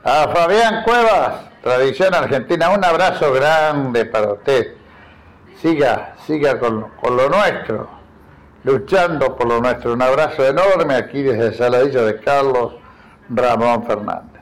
A Fabián Cuevas, Tradición Argentina, un abrazo grande para usted. Siga con lo nuestro, luchando por lo nuestro. Un abrazo enorme aquí desde Saladillo de Carlos Ramón Fernández.